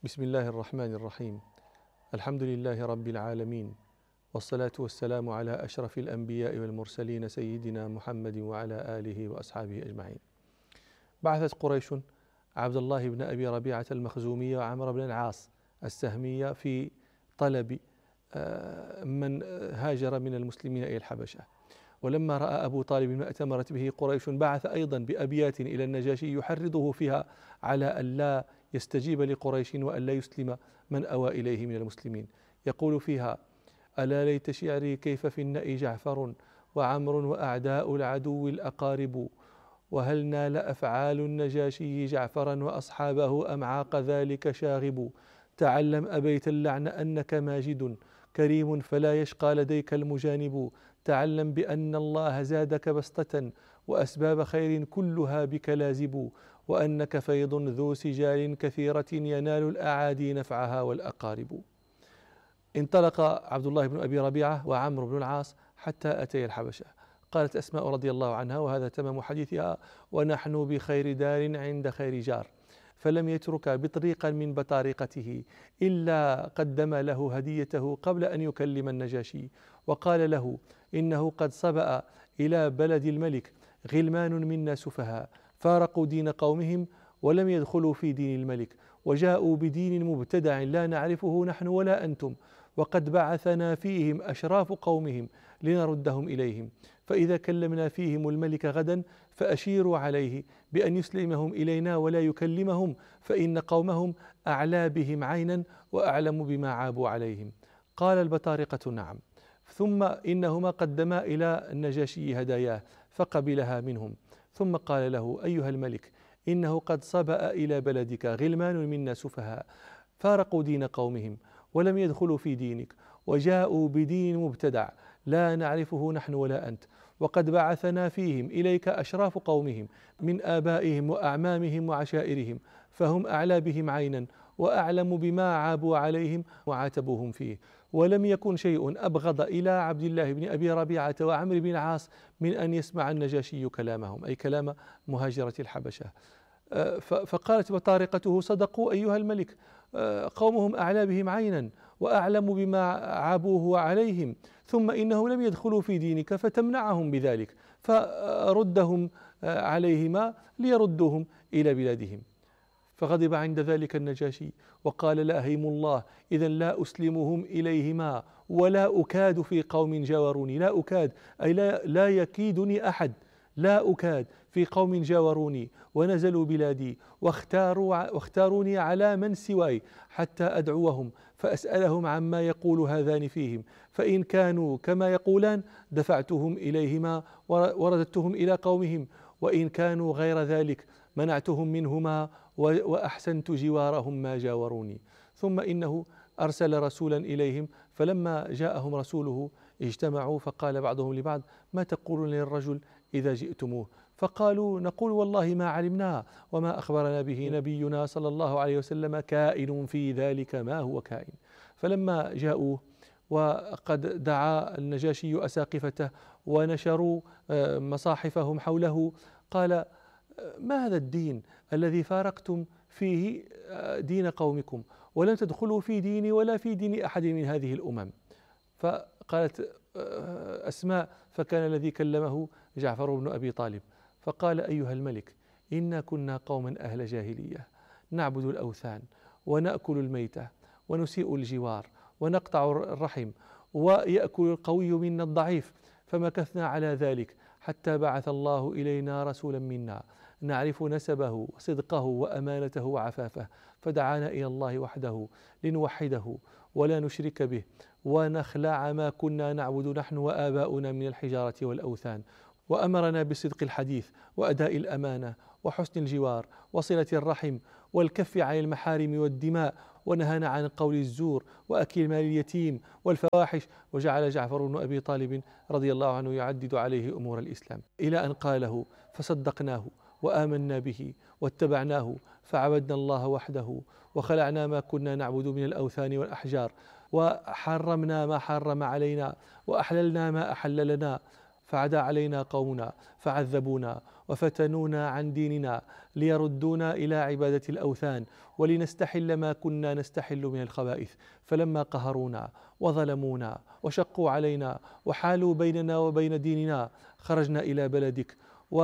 بسم الله الرحمن الرحيم. الحمد لله رب العالمين، والصلاة والسلام على أشرف الأنبياء والمرسلين سيدنا محمد وعلى آله وأصحابه أجمعين. بعثت قريش عبد الله بن أبي ربيعة المخزومي وعمرو بن العاص السهمي في طلب من هاجر من المسلمين إلى الحبشة. ولما رأى أبو طالب ما أتمرت به قريش بعث أيضا بأبيات إلى النجاشي يحرضه فيها على أن لا يستجيب لقريش وأن لا يسلم من أوى إليه من المسلمين. يقول فيها: ألا ليت شعري كيف في النأي جعفر وعمر وأعداء العدو الأقارب، وهل نال أفعال النجاشي جعفرا وأصحابه أم عاق ذلك شاغب. تعلم أبيت اللعن أنك ماجد كريم فلا يشقى لديك المجانب. تعلم بأن الله زادك بسطة وأسباب خير كلها بك لازب، وأنك فيض ذو سجال كثيرة ينال الأعادي نفعها والأقارب. انطلق عبد الله بن أبي ربيعة وعمرو بن العاص حتى أتي الحبشة. قالت أسماء رضي الله عنها، وهذا تمام حديثها: ونحن بخير دار عند خير جار. فلم يترك بطريقا من بطارقته إلا قدم له هديته قبل أن يكلم النجاشي، وقال له: إنه قد صبأ إلى بلد الملك غلمان منا سفهاء فارقوا دين قومهم ولم يدخلوا في دين الملك، وجاءوا بدين مبتدع لا نعرفه نحن ولا أنتم، وقد بعثنا فيهم أشراف قومهم لنردهم إليهم، فإذا كلمنا فيهم الملك غدا فأشيروا عليه بأن يسلمهم إلينا ولا يكلمهم، فإن قومهم أعلى بهم عينا وأعلم بما عابوا عليهم. قال البطارقة: نعم. ثم إنهما قدما إلى النجاشي هداياه فقبلها منهم، ثم قال له: أيها الملك، إنه قد صبأ إلى بلدك غلمان منا سفهاء فارقوا دين قومهم ولم يدخلوا في دينك، وجاءوا بدين مبتدع لا نعرفه نحن ولا أنت، وقد بعثنا فيهم إليك أشراف قومهم من آبائهم وأعمامهم وعشائرهم، فهم أعلى بهم عينا وأعلم بما عابوا عليهم وعاتبوهم فيه، ولم يكن شيء أبغض إلى عبد الله بن أبي ربيعة وعمرو بن العاص من أن يسمع النجاشي كلامهم، أي كلام مهاجرة الحبشة. فقالت بطارقته: صدقوا أيها الملك، قومهم أعلى بهم عينا وأعلم بما عابوه عليهم، ثم إنهم لم يدخلوا في دينك فتمنعهم بذلك، فردهم عليهما ليردوهم إلى بلادهم. فغضب عند ذلك النجاشي وقال: لا هيم الله، إذا لا أسلمهم إليهما ولا أكاد في قوم جاوروني. لا أكاد أي لا يكيدني أحد، لا أكاد في قوم جاوروني ونزلوا بلادي واختاروني على من سواي حتى أدعوهم فأسألهم عما يقول هذان فيهم، فإن كانوا كما يقولان دفعتهم إليهما ورددتهم إلى قومهم، وإن كانوا غير ذلك منعتهم منهما وأحسنت جوارهم ما جاوروني. ثم إنه أرسل رسولا إليهم، فلما جاءهم رسوله اجتمعوا فقال بعضهم لبعض: ما تقولون للرجل إذا جئتموه؟ فقالوا: نقول والله ما علمنا وما أخبرنا به نبينا صلى الله عليه وسلم كائن في ذلك ما هو كائن. فلما جاءوا وقد دعا النجاشي أساقفته ونشروا مصاحفهم حوله، قال: ما هذا الدين الذي فارقتم فيه دين قومكم ولم تدخلوا في ديني ولا في دين أحد من هذه الأمم؟ فقالت أسماء: فكان الذي كلمه جعفر بن أبي طالب، فقال: أيها الملك، إنا كنا قوما أهل جاهلية نعبد الأوثان ونأكل الميتة ونسيء الجوار ونقطع الرحم ويأكل القوي منا الضعيف، فمكثنا على ذلك حتى بعث الله إلينا رسولا منا نعرف نسبه وصدقه وأمانته وعفافه، فدعانا إلى الله وحده لنوحده ولا نشرك به ونخلع ما كنا نعبد نحن وآباؤنا من الحجارة والأوثان، وأمرنا بصدق الحديث وأداء الأمانة وحسن الجوار وصلة الرحم والكف عن المحارم والدماء، ونهانا عن قول الزور وأكل مال اليتيم والفواحش. وجعل جعفر بن أبي طالب رضي الله عنه يعدد عليه أمور الإسلام إلى أن قاله، فصدقناه وآمنا به واتبعناه، فعبدنا الله وحده وخلعنا ما كنا نعبد من الأوثان والأحجار، وحرمنا ما حرم علينا وأحللنا ما أحل لنا، فعدا علينا قومنا فعذبونا وفتنونا عن ديننا ليردونا إلى عبادة الأوثان ولنستحل ما كنا نستحل من الخبائث، فلما قهرونا وظلمونا وشقوا علينا وحالوا بيننا وبين ديننا خرجنا إلى بلدك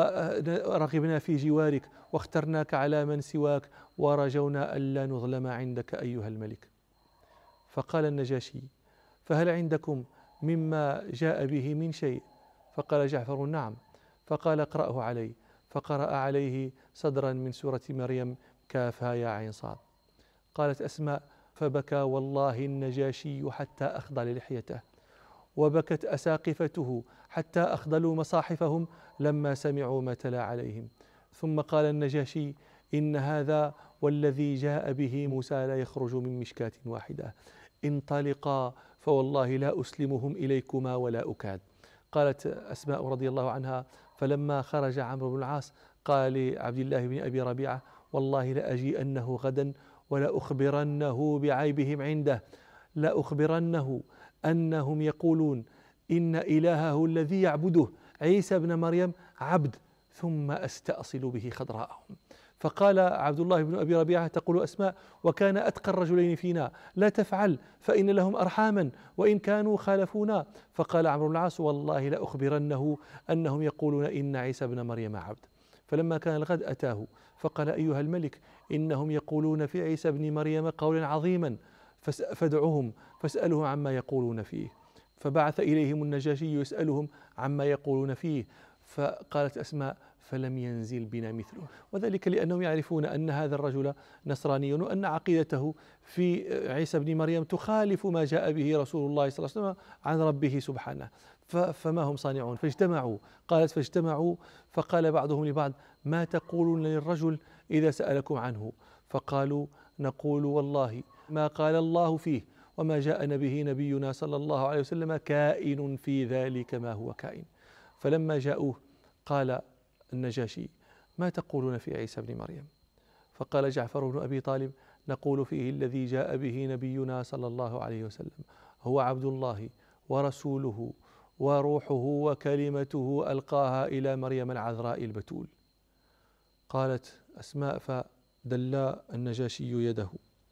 ورغبنا في جوارك واخترناك على من سواك ورجونا ألا نظلم عندك أيها الملك. فقال النجاشي: فهل عندكم مما جاء به من شيء؟ فقال جعفر: نعم. فقال: اقرأه علي. فقرأ عليه صدرا من سورة مريم كافها يا عين صاد. قالت أسماء: فبكى والله النجاشي حتى أخضل لحيته، وبكت أساقفته حتى أخضلوا مصاحفهم لما سمعوا ما تلا عليهم. ثم قال النجاشي: إن هذا والذي جاء به موسى لا يخرج من مشكاة واحدة، انطلقا فوالله لا أسلمهم إليكما ولا أكاد. قالت أسماء رضي الله عنها: فلما خرج عمرو بن العاص قال لعبد الله بن أبي ربيعة: والله لأجيئنه غدا ولأخبرنه بعيبهم عنده، لأخبرنه أنهم يقولون إن إلهه الذي يعبده عيسى بن مريم عبد، ثم أستأصل به خضراءهم. فقال عبد الله بن أبي ربيعة: تقول أسماء: وكان أتقى الرجلين فينا، لا تفعل فإن لهم أرحاما وإن كانوا خالفونا. فقال عمرو بن العاص: والله لأخبرنه أنهم يقولون إن عيسى بن مريم عبد. فلما كان الغد أتاه فقال: أيها الملك، إنهم يقولون في عيسى بن مريم قولا عظيما، فادعهم فاسألهم عما يقولون فيه. فبعث إليهم النجاشي يسألهم عما يقولون فيه. فقالت أسماء: فلم ينزل بنا مثله، وذلك لأنهم يعرفون أن هذا الرجل نصراني وأن عقيدته في عيسى بن مريم تخالف ما جاء به رسول الله صلى الله عليه وسلم عن ربه سبحانه، فما هم صانعون. فاجتمعوا. قالت: فاجتمعوا فقال بعضهم لبعض: ما تقولون للرجل إذا سألكم عنه؟ فقالوا: نقول والله ما قال الله فيه وما جاءنا به نبينا صلى الله عليه وسلم كائن في ذلك ما هو كائن. فلما جاءوه قال النجاشي: ما تقولون في عيسى بن مريم؟ فقال جعفر بن أبي طالب: نقول فيه الذي جاء به نبينا صلى الله عليه وسلم، هو عبد الله ورسوله وروحه وكلمته ألقاها إلى مريم العذراء البتول. قالت أسماء: فدلى النجاشي يده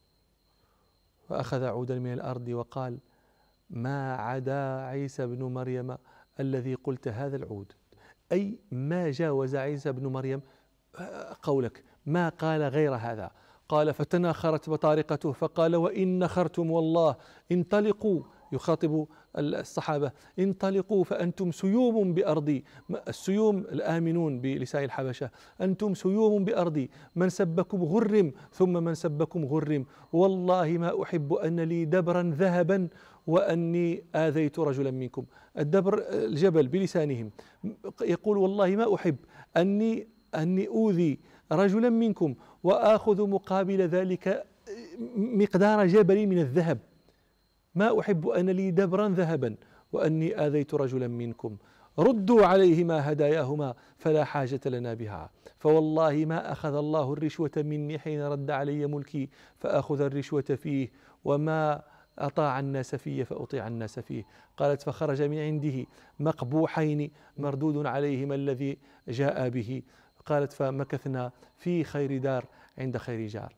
فأخذ عودا من الأرض وقال: ما عدا عيسى بن مريم الذي قلت هذا العود، أي ما جاوز عيسى بن مريم قولك، ما قال غير هذا. قال: فتناخرت بطارقته فقال: وإن نخرتم والله انطلقوا، يخاطب الصحابة: انطلقوا فأنتم سيوم بأرضي. السيوم الآمنون بلسان الحبشة: أنتم سيوم بأرضي، من سبكم غرم ثم من سبكم غرم، والله ما أحب أن لي دبرا ذهبا وأني آذيت رجلا منكم. الدبر الجبل بلسانهم، يقول: والله ما أحب أني أوذي رجلا منكم وآخذ مقابل ذلك مقدار جبل من الذهب، ما أحب أن لي دبرا ذهبا وأني آذيت رجلا منكم، ردوا عليهما هداياهما فلا حاجة لنا بها، فوالله ما أخذ الله الرشوة مني حين رد علي ملكي فأخذ الرشوة فيه، وما أطاع الناس فيه فأطيع الناس فيه. قالت: فخرج من عنده مقبوحين مردود عليهما الذي جاء به. قالت: فمكثنا في خير دار عند خير جار.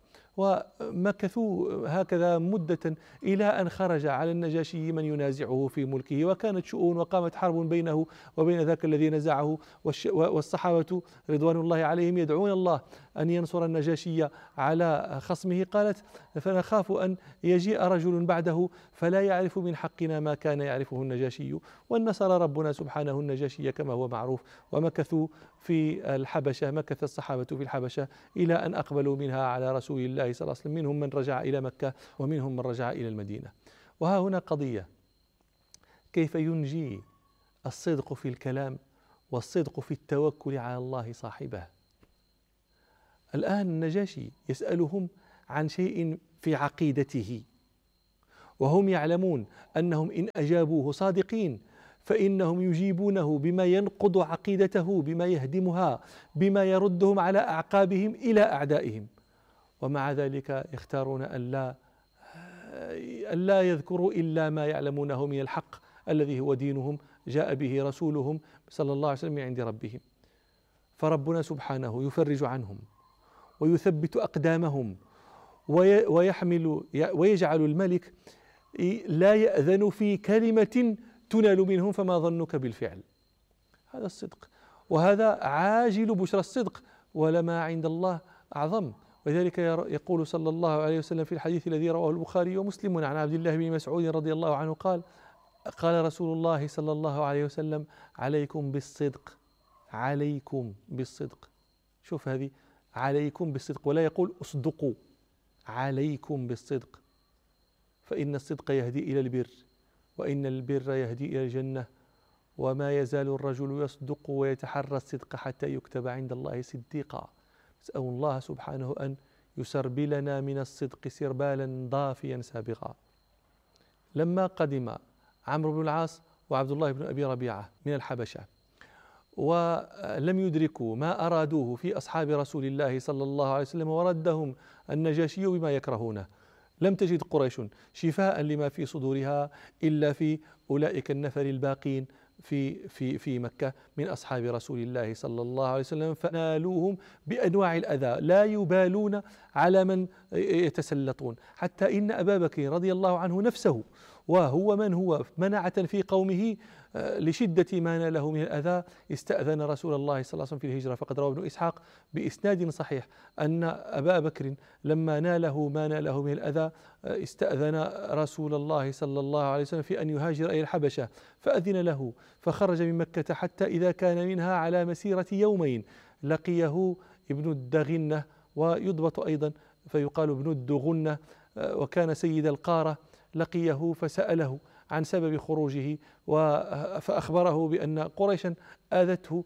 ومكثوا هكذا مدة إلى أن خرج على النجاشي من ينازعه في ملكه، وكانت شؤون وقامت حرب بينه وبين ذاك الذي نزعه، والصحابة رضوان الله عليهم يدعون الله أن ينصر النجاشي على خصمه. قالت: فنخاف أن يجيء رجل بعده فلا يعرف من حقنا ما كان يعرفه النجاشي، والنصر ربنا سبحانه النجاشي كما هو معروف. ومكثوا في الحبشة، مكث الصحابة في الحبشة إلى أن أقبلوا منها على رسول الله صلى الله عليه وسلم، منهم من رجع إلى مكة ومنهم من رجع إلى المدينة. وها هنا قضية: كيف ينجي الصدق في الكلام والصدق في التوكل على الله صاحبه. الآن النجاشي يسألهم عن شيء في عقيدته، وهم يعلمون أنهم إن أجابوه صادقين فإنهم يجيبونه بما ينقض عقيدته، بما يهدمها، بما يردهم على أعقابهم إلى أعدائهم. ومع ذلك يختارون أن لا يذكروا إلا ما يعلمونه من الحق الذي هو دينهم جاء به رسولهم صلى الله عليه وسلم من عند ربهم. فربنا سبحانه يفرج عنهم ويثبت أقدامهم ويجعل الملك لا يأذن في كلمة تنال منهم، فما ظنك بالفعل. هذا الصدق، وهذا عاجل بشرى الصدق، ولما عند الله أعظم. ولذلك يقول صلى الله عليه وسلم في الحديث الذي رواه البخاري ومسلم عن عبد الله بن مسعود رضي الله عنه قال رسول الله صلى الله عليه وسلم: عليكم بالصدق، عليكم بالصدق. شوف هذه، عليكم بالصدق، ولا يقول اصدقوا، عليكم بالصدق، فإن الصدق يهدي إلى البر، وإن البر يهدي إلى الجنة، وما يزال الرجل يصدق ويتحرى الصدق حتى يكتب عند الله صديقا. نسأل الله سبحانه أن يسربلنا من الصدق سربالا ضافيا سابغا. لما قدم عمرو بن العاص وعبد الله بن أبي ربيعة من الحبشة ولم يدركوا ما أرادوه في أصحاب رسول الله صلى الله عليه وسلم، وردهم النجاشي بما يكرهونه، لم تجد قريش شفاء لما في صدورها إلا في أولئك النفر الباقين في مكة من أصحاب رسول الله صلى الله عليه وسلم، فنالوهم بأنواع الأذى، لا يبالون على من يتسلطون، حتى إن أبا بكر رضي الله عنه نفسه، وهو من هو منعة في قومه لشدة ما ناله من الأذى، استأذن رسول الله صلى الله عليه وسلم في الهجرة. فقد روى ابن إسحاق بإسناد صحيح أن أبا بكر لما ناله ما ناله من الأذى استأذن رسول الله صلى الله عليه وسلم في أن يهاجر إلى الحبشة، فأذن له، فخرج من مكة حتى إذا كان منها على مسيرة يومين لقيه ابن الدغنة، ويضبط أيضا فيقال ابن الدغنة، وكان سيد القارة، لقيه فسأله عن سبب خروجه، فأخبره بأن قريشا آذته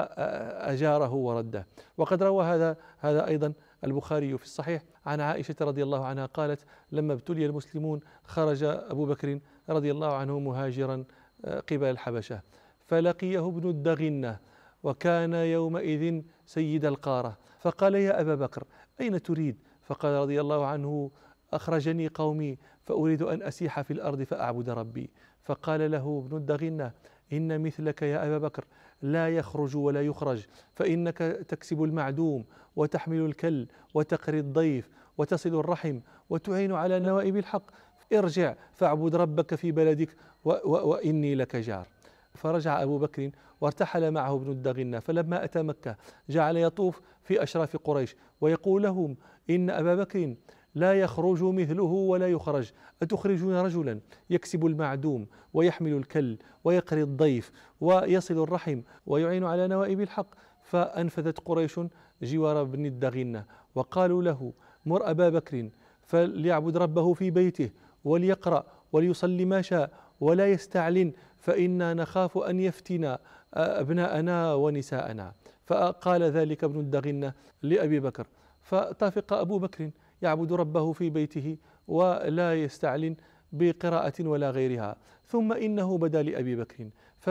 فأجاره ورده. وقد روى هذا أيضا البخاري في الصحيح عن عائشة رضي الله عنها قالت: لما ابتلي المسلمون خرج أبو بكر رضي الله عنه مهاجرا قبل الحبشة، فلقيه ابن الدغنة، وكان يومئذ سيد القارة، فقال: يا أبا بكر أين تريد؟ فقال رضي الله عنه: أخرجني قومي فأريد أن أسيح في الأرض فأعبد ربي. فقال له ابن الدغنة: إن مثلك يا أبا بكر لا يخرج ولا يخرج، فإنك تكسب المعدوم وتحمل الكل وتقري الضيف وتصل الرحم وتعين على نوائب الحق، ارجع فاعبد ربك في بلدك وإني لك جار. فرجع أبو بكر وارتحل معه ابن الدغنة، فلما أتى مكة جعل يطوف في أشراف قريش ويقول لهم: إن أبا بكر لا يخرج مثله ولا يخرج، أتخرجون رجلا يكسب المعدوم ويحمل الكل ويقري الضيف ويصل الرحم ويعين على نوائب الحق؟ فأنفذت قريش جوار ابن الدغنة، وقالوا له: مر أبا بكر فليعبد ربه في بيته وليقرأ وليصلي ما شاء ولا يستعلن، فإنا نخاف أن يفتن أبناءنا ونساءنا. فقال ذلك ابن الدغنة لأبي بكر، فطافق أبو بكر يعبد ربه في بيته ولا يستعلن بقراءة ولا غيرها. ثم إنه بدا لأبي بكر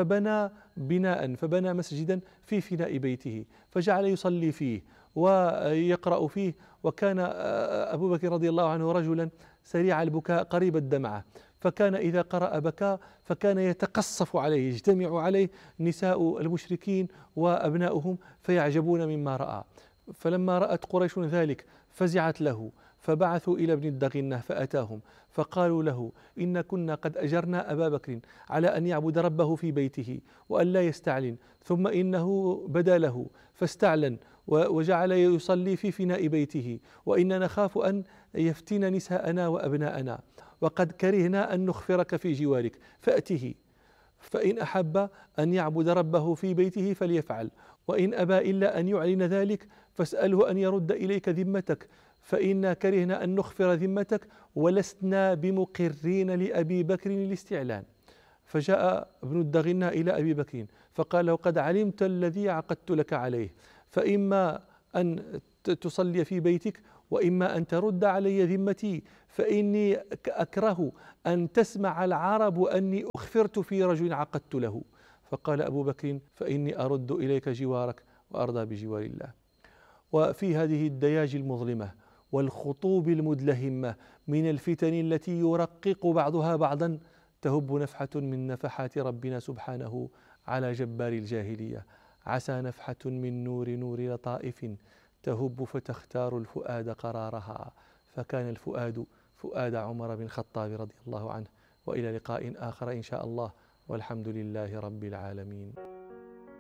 فبنى مسجدا في فناء بيته، فجعل يصلي فيه ويقرأ فيه. وكان أبو بكر رضي الله عنه رجلا سريع البكاء قريب الدمعة، فكان إذا قرأ بكى، فكان يتقصف عليه، يجتمع عليه نساء المشركين وأبناؤهم فيعجبون مما رأى. فلما رأت قريش ذلك فزعت له، فبعثوا إلى ابن الدغنة فأتاهم، فقالوا له: إن كنا قد أجرنا أبا بكر على أن يعبد ربه في بيته وأن لا يستعلن، ثم إنه بدا له فاستعلن وجعل يصلي في فناء بيته، وإننا نخاف أن يفتن نساءنا وأبناءنا، وقد كرهنا أن نخفرك في جوارك، فأته، فإن أحب أن يعبد ربه في بيته فليفعل، وإن أبى إلا أن يعلن ذلك فاسأله أن يرد إليك ذمتك، فإنا كرهنا أن نخفر ذمتك ولسنا بمقرين لأبي بكر الاستعلان. فجاء ابن الدغنة إلى أبي بكر فقال له: قد علمت الذي عقدت لك عليه، فإما أن تصلي في بيتك وإما أن ترد علي ذمتي، فإني أكره أن تسمع العرب أني أخفرت في رجل عقدت له. فقال أبو بكر: فإني أرد إليك جوارك وأرضى بجوار الله. وفي هذه الدياج المظلمة والخطوب المدلهمة من الفتن التي يرقق بعضها بعضا تهب نفحة من نفحات ربنا سبحانه على جبار الجاهلية، عسى نفحة من نور لطائف تهب فتختار الفؤاد قرارها. فكان الفؤاد فؤاد عمر بن الخطاب رضي الله عنه. وإلى لقاء آخر إن شاء الله، والحمد لله رب العالمين.